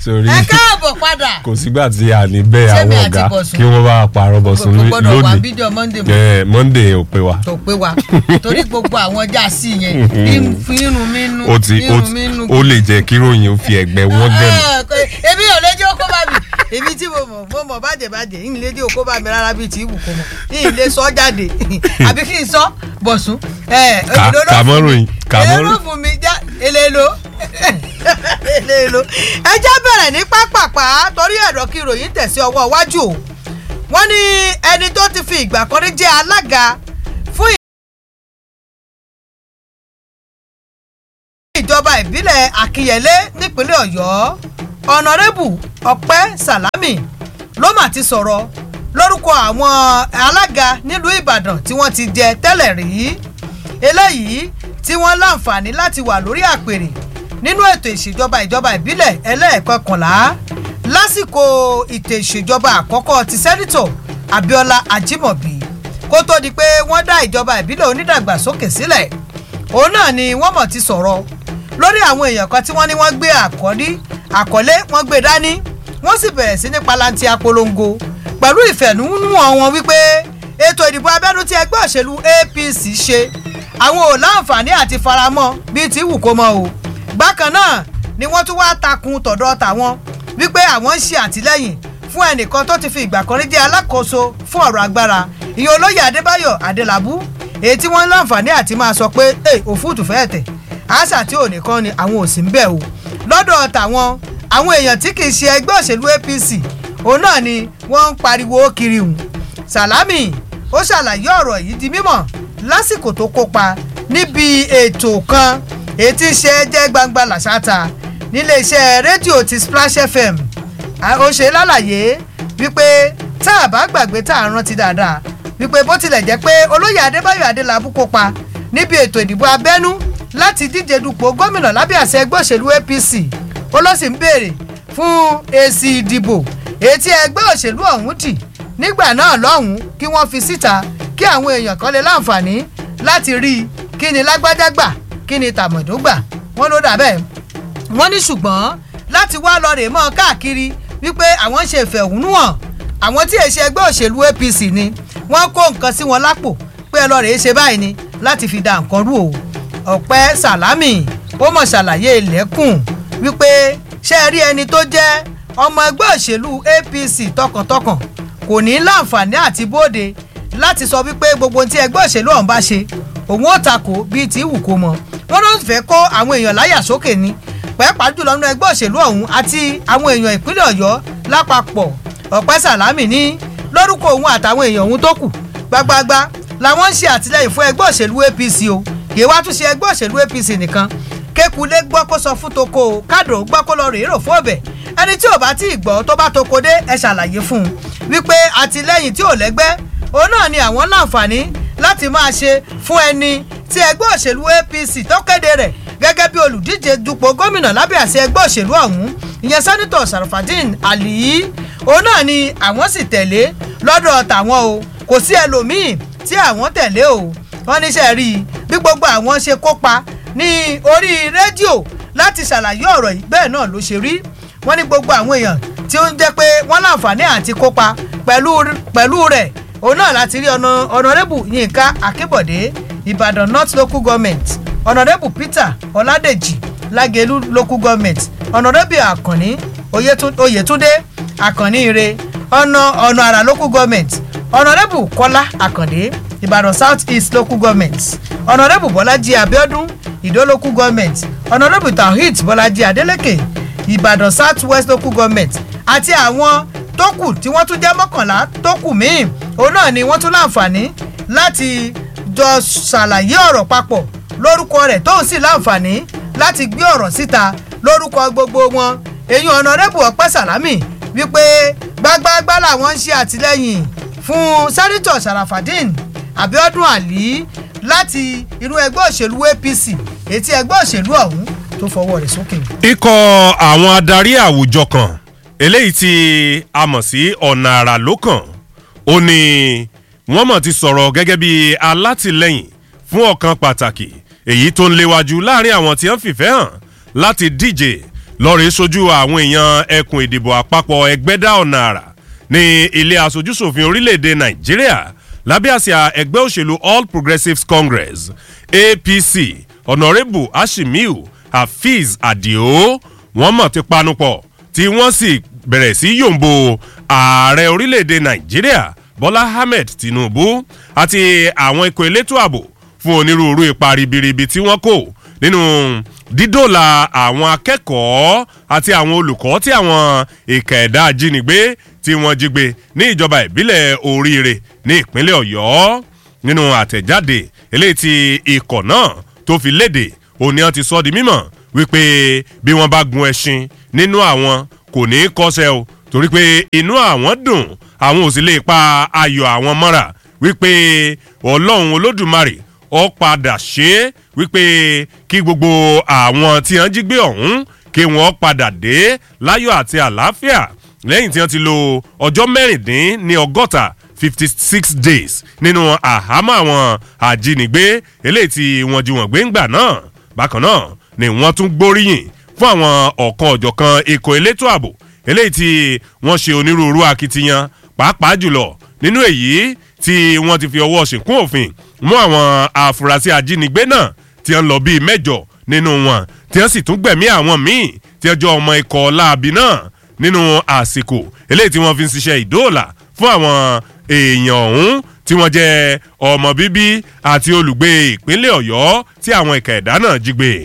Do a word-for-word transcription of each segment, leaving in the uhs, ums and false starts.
ẹ káàbọ̀ padà. kò sígbà tí a ní bẹ́ẹ̀ àwọn ọ̀gá kí wọ́n bá pààrọ̀ Bọ̀sùn lónìí Monday ò pé wa. tó pé wa torí gbogbo àwọn jásí yẹn irun mínú irun mínú. ó lè jẹ́ kí ròyìn ó fi ẹ̀gbẹ́ wọn dẹ̀nu. èmi ò lè jẹ́ ó kó bá mi èmi tí mo mọ̀ mo mọ̀ bàjẹ́ bàjẹ́ ń lè jẹ́ ó kó bá mi rárá bíi tí ìwù kò mọ̀ ń lè sọ jáde àbí kí n sọ Bọ̀sùn. kàmọ́ròyìn kàmọ́ròyìn èlò fún mi já èlò èlò ẹ jẹ́ bẹ̀rẹ̀ ní pápápá torí ẹ̀rọ kí ìròyìn tẹ̀sí ọwọ́ iwájú o wọ́n ní ẹni tó ti fi ìgbà kan rí jẹ́ alága fún ìjọba ìbílẹ̀ Akínyẹlé nípínlẹ̀ Ọ̀yọ́ ọ̀nàrẹ́bù Ọpẹ́ Sàlámì ló mà ti sọ̀rọ̀ lórúkọ àwọn alága nílùú Ìbàdàn tí wọ́n ti jẹ tẹ́lẹ̀ rí eléyìí tí wọ́n láǹfààní láti wà lórí àpèrè nínú ètò ìṣèjọba ìjọba ìbílẹ̀ ẹlẹ́ẹ̀kọkànlá lásìkò ètò ìṣèjọba àkọ́kọ́ ti sẹ́nitọ̀ Abíọ́lá Ajímọ̀bí kó tó di pé wọ́n dá ìjọba ìbílẹ̀ onídàgbàsókè sílẹ̀ òun náà ni wọ́n mọ̀ ti sọ̀rọ̀ lórí àwọn èèyàn kan tí wọ́n ní wọ́n gbé àkọ́lé àkọ́lé wọ́n gbé dání wọ́n sì bẹ̀rẹ̀ sí ní palanti apolongo pẹ̀lú ìfẹ̀núhàn wọn wípé ètò ìdìbò abẹ́nú tí ẹgbẹ́ òṣèlú A P C ṣe àwọn ò láǹfààní àti faramọ́ bíi ti wù kó mọ́ o bákan náà ni wọ́n tún wá takun tọ̀dọ̀ tàwọn wípé àwọn ń ṣe àtìlẹ́yìn fún ẹnìkan tó ti fi ìgbà kan rí jẹ́ alákòóso fún ọ̀rọ̀ agbára ìyẹn olóyè Adébáyọ̀ Adélabú èyí tí wọ́n láǹfààní àti máa sọ pé ẹ òfúùtù fẹ́ẹ̀ tẹ̀ àṣà tí ò nìkan ni àwọn ò sí ń bẹ̀ o lọ́dọ̀ tàwọn àwọn èèyàn tí kì í ṣe ẹgbẹ́ òṣèlú A P C òun náà ni wọ́n ń pariwo kiri hùn Sàlámì ó ṣàlàyé ọ̀rọ̀ yìí di mímọ̀ lásìkò tó kópa níbi ètò kan èyí tí ṣe jẹ́ gbangba làṣàtà nílé iṣẹ́ rédíò ti Splash F M ó ṣe lálàyé wípé tá a bá gbàgbé tá a rántí dáadáa wípé bó tilẹ̀ jẹ́ pé olóyè Adébáyọ̀ Adélabú kópa níbi ètò ìdìbò abẹ́nú láti díje dupò gómìnà lábẹ́ àṣẹ ẹgbẹ́ òṣèlú A P C ó ló sì ń béèrè fún èsì ìdìbò èyí tí ẹgbẹ́ òṣèlú ọ̀hún dì nígbà náà lọ́hùn kí wọ́n fi síta kí àwọn èèyàn kan lè láǹfààní láti rí i kí ni lágbájá gbà kí ni tàmọ̀dó gbà wọ́n ló dà bẹ́ẹ̀ wọ́n ní ṣùgbọ́n láti wá lọ rè mọ́ káàkiri wípé àwọn ń ṣe ìfẹ̀hónúhàn àwọn tí èṣe ẹgbẹ́ òṣèlú A P C ni wọ́n kó nǹkan sí wọn lápò pé ẹ lọ rè é ṣe báyìí ni láti fi da nǹkan rú o Ọpẹ́ Sàlámì ó mọ̀ ṣàlàyé ilẹ̀kùn wípé ṣé ẹ rí ẹni tó jẹ́ ọmọ ẹgbẹ́ òṣèlú A P C tọkàntọkàn kò ní láǹfààní àti bóde láti sọ wípé gbogbo tí ẹgbẹ́ òṣèlú ọ̀hún bá ṣe òun ó takò bíi tí wù kó mọ wọn ló fẹ́ kó àwọn èèyàn láyà sókè ni pàápàá jùlọ nínú ẹgbẹ́ òṣèlú ọ̀hún àti àwọn èèyàn ìpínlẹ̀ Ọ̀yọ́ lápapọ̀ Ọpẹ́ Sàlámì ní lórúkọ òun àtàwọn èèyàn òun tó kù gbagbagba làwọn ń ṣe àtìlẹ́yìn fún ẹgbẹ́ òṣèlú A P C o kì í wá tún ṣe ẹgbẹ́ òṣèlú A P C nìkan kékulé gbọ́ kó sọ fún toko kádò gbọ́ kó lọ rèé rò fún ọbẹ̀ ẹni tí ò bá tí ì gbọ́ tó bá toko dé ẹ ṣàlàyé fún un wípé àtìlẹ́yìn tí ò lẹ́gbẹ́ òun náà ni àwọn láǹfààní láti máa ṣe fún ẹni tí ẹgbẹ́ òṣèlú A P C tó kéde rẹ̀ gẹ́gẹ́ bí olùdíje dupò gómìnà lábẹ́ àṣẹ ẹgbẹ́ òṣèlú ọ̀hún ìyẹn sẹ́nitọ̀ Sarafadeen Ali òun náà ni àwọn sì tẹ̀lé lọ́dọ̀ tàwọn o kò sí ẹlòmíì tí àwọn tẹ̀lé o wọ́n níṣẹ́ rí i bí gbogbo àwọn ṣe kópa ní orí rédíò láti ṣàlàyé ọ̀rọ̀ yìí bẹ́ẹ̀ náà ló ṣe rí wọ́n ní gbogbo àwọn èèyàn tí ó ń jẹ́ pé wọ́n láǹfààní àti kópa pẹ̀lú pẹ̀lú rẹ̀ òun náà láti rí ọ̀nà ọ̀nàrẹ́bù Yínká Akínbọ̀dé Ìbàdàn North Local Government ọ̀nàrẹ́bù Peter Ọládèjì Lágẹ̀lú Local Government ọ̀nàrẹ́bù Àkànní Oyètúndé Àkànní Ire ọ̀nà ọ̀nà àrà Local Government ọ̀nàrẹ́bù Kọ́lá Àkàndé Ìbàdàn South East Local Government ọ̀nàrẹ́bù Bọ́lájí Abíọ́dún Ìdó Local Government ọ̀nàrẹ́bù Tawhid Bọ́lájí Adélékè Ìbàdàn South West Local Government àti àwọn tó kù tí wọ́n tún jẹ́ mọ́kànlá tó kù míì òun náà ni wọ́n tún láǹfààní láti jọ ṣàlàyé ọ̀rọ̀ papọ̀ lórúkọ rẹ̀ tóun sì láǹfààní láti gbé ọ̀rọ̀ síta lórúkọ gbogbo wọn èyí ọ̀nàrẹ́bù Ọpẹ́ Sàlámì wípé gbágbáágbá làwọn ń ṣe àtìlẹ́yìn fún sẹ́nitọ̀ Sarafadeen Abíọ́dún Ali láti inú ẹgbẹ́ òṣèlú A P C ètí ẹgbẹ́ òṣèlú ọ̀hún tó fọwọ́ rẹ̀ sókè. ikọ̀ àwọn adarí àwùjọ kan eléyìí tí a mọ̀ sí ọ̀nà àrà lókàn ó ní wọ́n mọ̀ ti sọ̀rọ̀ gẹ́gẹ́ bí alátìlẹ́yìn fún ọ̀kan pàtàkì èyí tó ń léwájú láàrin àwọn tí wọ́n fìfẹ́ hàn láti díje lọ́ọ̀rẹ́ sojú àwọn èèyàn ẹkùn ìdìbò àpapọ̀ ẹgbẹ́dá ọ̀nà àrà ní ilé aṣojúṣòfin orílẹ̀-èdè nàìjíríà lábẹ́ àsíá ẹgbẹ́ òṣèlú all progressives congress A P C ọ̀nàrẹ́bù ashimiu hafiz adio wọ́n mọ̀ ti panupọ̀ tí wọ́n sì bẹ̀rẹ̀ sí yòǹbo ààrẹ orílẹ̀-èdè nàìjíríà bọ́lá ahmed tinubu àti àwọn ikọ̀ elétò ààbò fún onírúurú ipa ribiribi tí wọ́n kó nínú dídòlà àwọn akẹ́kọ̀ọ́ àti àwọn olùkọ́ tí àwọn ìkà ẹ̀dá ajínigbé tí wọ́n jí gbé ní ìjọba ìbílẹ̀ oríire ní ìpínlẹ̀ ọ̀yọ́ nínú àtẹ̀jáde eléyìí tí ikọ̀ náà tó fi léde òní wọn ti sọ di mímọ̀ wípé bí wọ́n bá gun ẹṣin nínú àwọn kò ní í kọsẹ̀ o torí pé inú àwọn dùn àwọn ò sì lè pa ayọ̀ àwọn mọ́ra wípé ọlọ́run olódùmarè ó padà ṣe é wípé kí gbogbo àwọn tí wọ́n jí gbé ọ̀hún kí wọ́n padà dé láyọ̀ àti àlàáfíà lẹ́yìn tí wọ́n ti lo ọjọ́ mẹ́rìndín ní ọgọ́ta fifty six days nínú àhámọ́ àwọn ajínigbé eléyìí tí wọ́n jí wọ́n gbé ńgbà náà bákan náà ni wọ́n tún gbóríyìn fún àwọn ọ̀kan ọ̀jọ̀kan ikọ̀ elétò ààbò eléyìí tí wọ́n ṣe onírúurú akitiyan pàápàá jùlọ nínú èyí tí wọ́n ti fi ọwọ́ ṣìnkún òfin mú àwọn afurasí ajínigbé náà tí wọ́n lọ bíi mẹ́jọ nínú wọn tí wọ́n sì tún gbẹ̀mí àwọn míì tí wọ́n jọ ọmọ ikọ̀ láabi náà nínú àsìkò eléyìí tí wọ́n fi ń ṣiṣẹ́ ìdóòlà fún àwọn èèyàn ọ̀hún tí wọ́n jẹ́ ọmọ bíbí àti olùgbé ìpínlẹ̀ ọ̀yọ́ tí àwọn ìkà ẹ̀dá náà jí gbé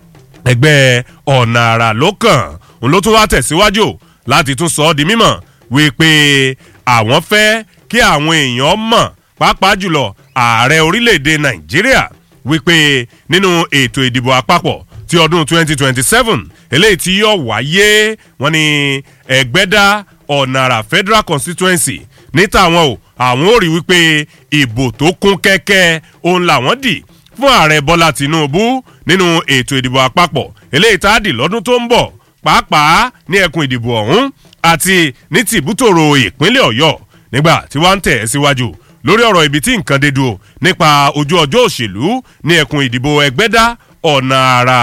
ẹgbẹ́ ọ̀nà àrà ló kàn òun ló tún wá tẹ̀síwájú láti tún sọ ọ́ di mímọ̀ wípé àwọn fẹ́ kí àwọn èèyàn mọ̀ pàápàá jùlọ ààrẹ orílẹ̀-èdè nàìjíríà wípé nínú ètò ìdìbò àpapọ̀ ti ọdún twenty twenty seven eléyìí tí yóò wáyé wọn ni ẹgbẹ́dá ọ̀nà àrà federal constituency ní tàwọn o àwọn ò rí wípé ìbò tó kún kẹ́kẹ́ òun làwọn dì fún ààrẹ bọ́lá tìǹbù nínú ètò ìdìbò àpapọ̀ eléyìí tá a dì lọ́dún tó ń bọ̀ pàápàá ní ẹkùn ìdìbò ọ̀hún àti ní tìbútòrò ìpínlẹ̀ ọ̀yọ́ nígbà tí wọ́n ń tẹ̀ síwájú lórí ọ̀rọ̀ ibi tí nǹkan dé dúró nípa ojú ọjọ́ òṣèlú ní ẹkùn ìdìbò ẹgbẹ́dá ọ̀nà àrà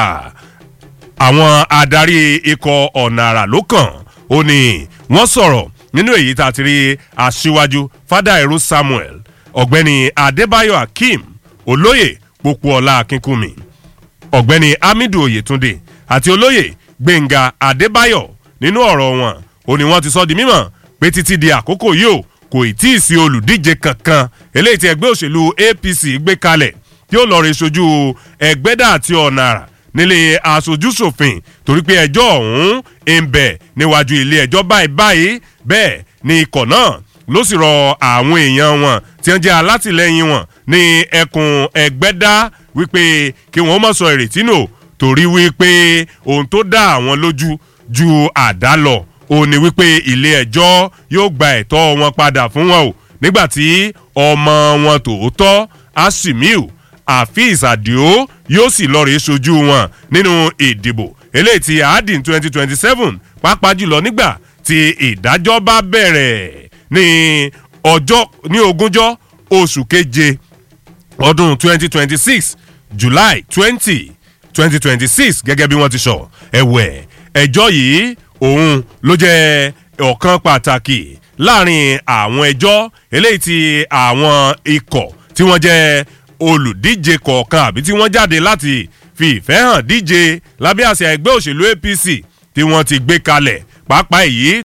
àwọn adarí ikọ̀ ọ̀nà àrà ló kàn ó ní wọ́n sọ̀rọ̀ nínú èyí tá a ti rí aṣíwájú fádàìrú samuel ọ̀gbẹ́ni adébáyọ̀ akeem olóyè pópóọlá akínkùnmí ọ̀gbẹ́ni hamidu oyètúndé àti olóyè gbẹ̀ngà adébáyọ̀ nínú ọ̀rọ̀ wọn ó ní wọ́n ti sọ di mímọ̀ pé títí di àkókò yìí ó kò tí ì sí olùdíje kankan eléyìí tí ẹgbẹ́ òṣèlú A P C gbé kalẹ̀ tí ó lọ rí sojú ẹgbẹ́dá àti ọ̀nà àrà nílé aṣojúṣòfin torí pé ẹjọ́ ọ̀hún ń bẹ níwájú ilé ẹjọ́ báyìí báyìí bẹ́ẹ̀ ni ikọ̀ náà ló sì rọ àwọn èèyàn wọn tí wọ́n jẹ́ alátìlẹyìn wọn ní ẹkùn ẹgbẹ́dá wípé kí wọ́n mọ̀ sọ ìrètí nù torí wípé ohun tó dá àwọn lójú ju àdá lọ ó ní wípé ilé ẹjọ́ yóò gba ẹ̀tọ́ wọn padà fún wọn o nígbàtí ọmọ wọn tòótọ́ asimiu afeez adio yóò sì lọ rèé sojú wọn nínú ìdìbò eléyìí ti adin twenty twenty seven pàápàá jùlọ nígbà tí ìdájọ́ bá bẹ̀rẹ̀ ní ọjọ́ ní ogúnjọ́ oṣù keje ọdún twenty twenty six july twenty twenty twenty six gẹ́gẹ́ bí wọ́n ti sọ ẹ̀wẹ̀ ẹjọ́ yìí òun ló jẹ́ ọ̀kan pàtàkì láàrin àwọn ẹjọ́ eléyìí tí àwọn ikọ̀ tí wọ́n jẹ́ olùdíje kọ̀ọ̀kan àbí tí wọ́n jáde láti fi ìfẹ́ hàn díje lábẹ́ àṣẹ ẹgbẹ́ òṣèlú A P C tí wọ́n ti gbé kalẹ̀ pàápàá èyí